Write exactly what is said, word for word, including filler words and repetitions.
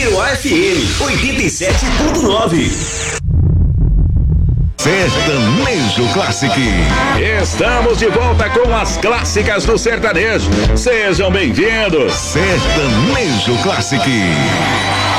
Piruá F M oitenta e sete ponto nove. Sertanejo Classic. Estamos de volta com as clássicas do sertanejo. Sejam bem-vindos. Sertanejo Classic.